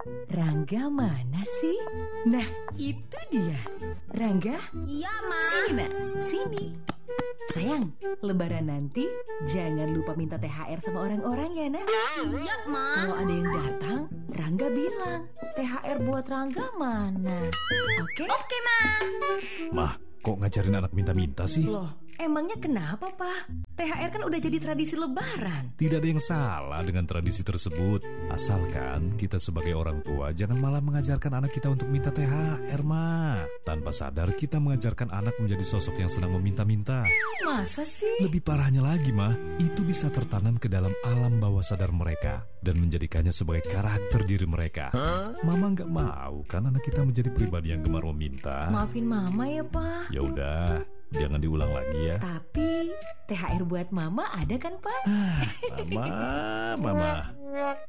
Rangga mana sih? Nah, itu dia. Rangga, Iya, Ma. sini nak, sini. Sayang, lebaran nanti jangan lupa minta THR sama orang-orang ya nak. Siap, Ma. Kalau ada yang datang, Rangga bilang, THR buat Rangga mana? Oke? Oke, Ma. Mah, kok ngajarin anak minta-minta sih? Loh, emangnya kenapa, Pak? THR kan udah jadi tradisi lebaran. Tidak ada yang salah dengan tradisi tersebut. Asalkan kita sebagai orang tua jangan malah mengajarkan anak kita untuk minta THR, Ma. Tanpa sadar kita mengajarkan anak menjadi sosok yang senang meminta-minta. Masa sih? Lebih parahnya lagi, Ma, itu bisa tertanam ke dalam alam bawah sadar mereka dan menjadikannya sebagai karakter diri mereka. Mama nggak mau kan anak kita menjadi pribadi yang gemar meminta. Maafin Mama ya, Pak. Ya udah, jangan diulang lagi ya. Tapi THR buat Mama ada kan, Pak? Mama.